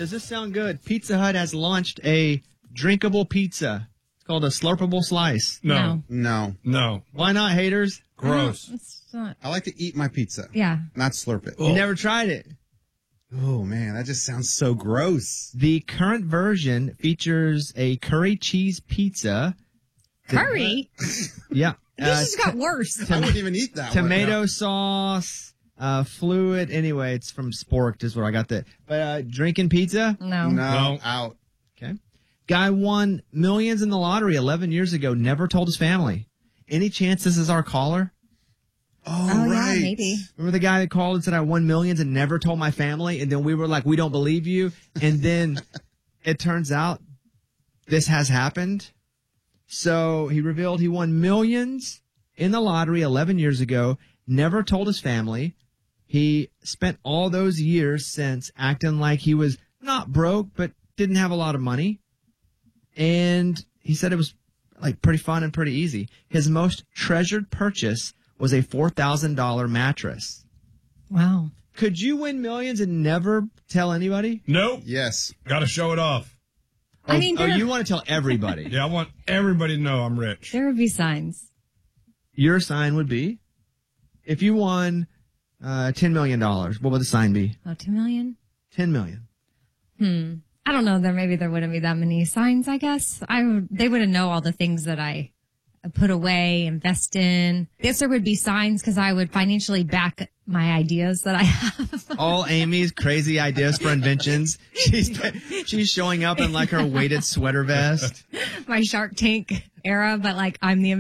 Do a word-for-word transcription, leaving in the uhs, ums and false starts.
Does this sound good? Pizza Hut has launched a drinkable pizza. It's called a slurpable slice. No. No. No. Why not, haters? Gross. No, it's not. I like to eat my pizza, Yeah. not slurp it. You never tried it. Oh, man, that just sounds so gross. The current version features a curry cheese pizza. Curry? Yeah. This Uh, just got worse. I wouldn't even eat that tomato one. sauce, uh, fluid. Anyway, it's from Sporked is where I got that. But uh, drinking pizza? No. No, No. out. Okay. Guy won millions in the lottery eleven years ago, never told his family. Any chance this is our caller? Oh, Oh, right. yeah, maybe. Remember the guy that called and said, I won millions and never told my family? And then we were like, we don't believe you. And then it turns out this has happened. So he revealed he won millions in the lottery eleven years ago, never told his family. He spent all those years since acting like he was not broke, but didn't have a lot of money. And he said it was like pretty fun and pretty easy. His most treasured purchase was a four thousand dollars mattress. Wow. Could you win millions and never tell anybody? Nope. Yes. Got to show it off. I mean, Oh, there, you want to tell everybody. Yeah, I want everybody to know I'm rich. there would be signs. Your sign would be, if you won uh, ten million dollars, what would the sign be? Oh, two million? ten million dollars. Hmm. I don't know. There maybe there wouldn't be that many signs. I guess I would, they wouldn't know all the things that I put away, invest in. I guess there would be signs because I would financially back my ideas that I have. All Amy's crazy ideas for inventions. She's she's showing up in like her weighted sweater vest. My Shark Tank era, but like I'm the